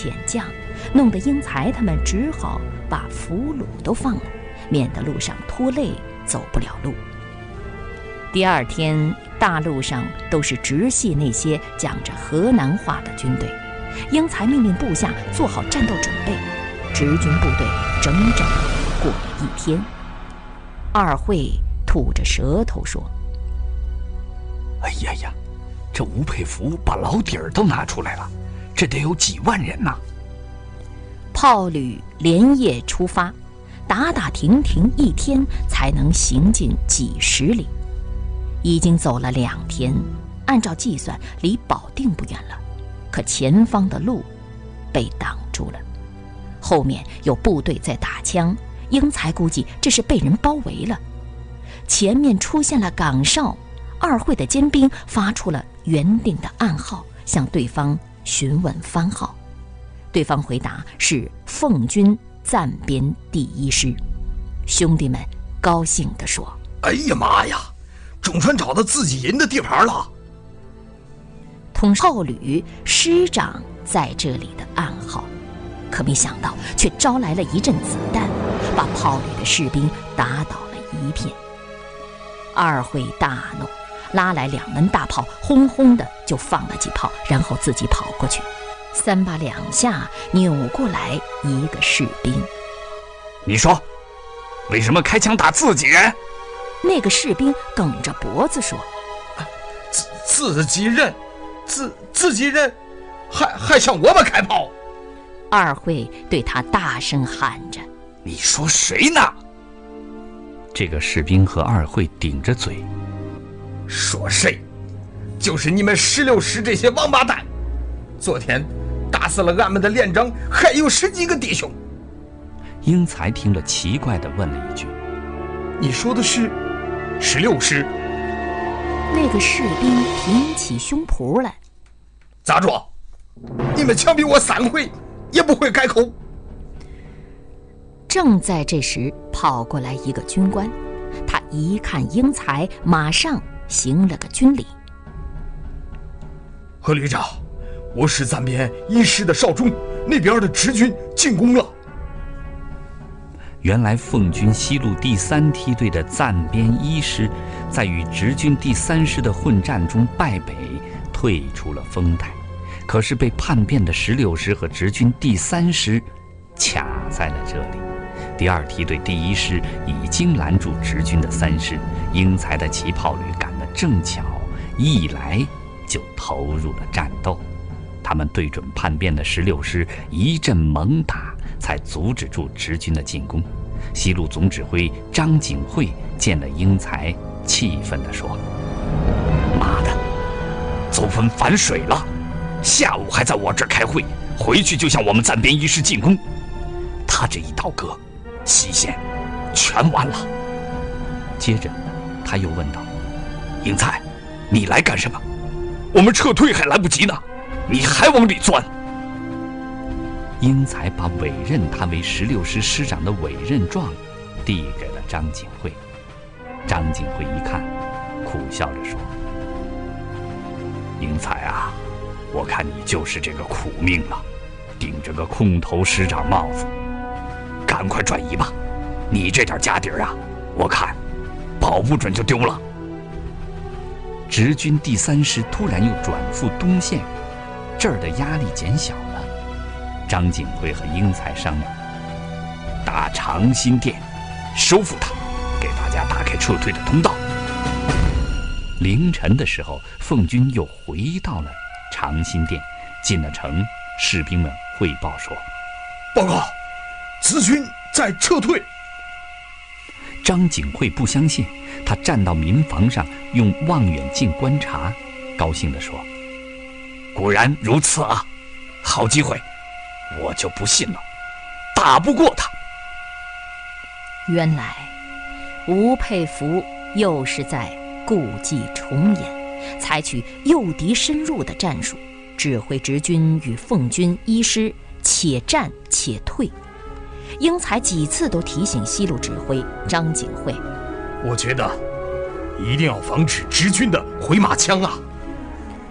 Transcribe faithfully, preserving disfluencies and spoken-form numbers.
遣将，弄得英才他们只好把俘虏都放了，免得路上拖累，走不了路。第二天，大路上都是直系那些讲着河南话的军队。英才命令部下做好战斗准备，直军部队整整过了一天。二会吐着舌头说：“ 哎呀呀，这吴佩孚把老底儿都拿出来了，这得有几万人呐！” 炮旅连夜出发，打打停停一天才能行进几十里。已经走了两天，按照计算离保定不远了，可前方的路被挡住了，后面有部队在打枪，英才估计这是被人包围了。前面出现了岗哨，二会的尖兵发出了原定的暗号，向对方询问番号。对方回答是奉军暂编第一师。兄弟们高兴地说：“ 哎呀妈呀，中川找到自己人的地盘了！” 通炮旅师长在这里的暗号，可没想到却招来了一阵子弹，把炮旅的士兵打倒了一片。二会大怒，拉来两门大炮，轰轰的就放了几炮，然后自己跑过去，三把两下扭过来一个士兵。 你说，为什么开枪打自己人？ 那个士兵梗着脖子说：“ 自自己人，自自己人，还还向我们开炮！” 二会对他大声喊着：“ 你说谁呢？”这个士兵和二会顶着嘴：“ 说谁？就是你们十六师这些王八蛋！昨天打死了俺们的连长，还有十几个弟兄。” 英才听了，奇怪地问了一句：“ 你说的是十六师？” 那个士兵挺起胸脯来：“ 咋着？你们枪毙我三回，也不会改口？” 正在这时，跑过来一个军官，他一看英才，马上行了个军礼：“ 何旅长，我是暂编一师的少中，那边的直军进攻了。” 原来奉军西路第三梯队的暂编一师，在与直军第三师的混战中败北，退出了丰台，可是被叛变的十六师和直军第三师卡在了这里。第二梯队第一师已经拦住直军的三师，英才的骑炮旅赶得正巧，一来就投入了战斗。他们对准叛变的十六师一阵猛打，才阻止住直军的进攻。西路总指挥张景惠见了英才，气愤地说：“妈的，邹芬反水了，下午还在我这儿开会，回去就向我们暂编一师进攻。他这一倒戈，西线全完了。”接着他又问道：“英才，你来干什么？我们撤退还来不及呢，你还往里钻！”英才把委任他为十六师师长的委任状递给了张景惠。张景惠一看，苦笑着说：“英才啊，我看你就是这个苦命了，顶着个空头师长帽子，赶快转移吧！你这点家底儿啊，我看保不准就丢了。”直军第三师突然又转赴东线，这儿的压力减小了。张景惠和英才商量，打长辛店，收复它，给大家打开撤退的通道。凌晨的时候，奉军又回到了长辛店，进了城，士兵们汇报说：“ 报告，子军在撤退。” 张景惠不相信，他站到民房上，用望远镜观察，高兴地说：“果然如此啊，好机会，我就不信了，打不过他。” 原来吴佩孚又是在故伎重演，采取诱敌深入的战术，指挥直军与奉军一师且战且退。英才几次都提醒西路指挥张景惠：“ 我觉得一定要防止直军的回马枪啊！”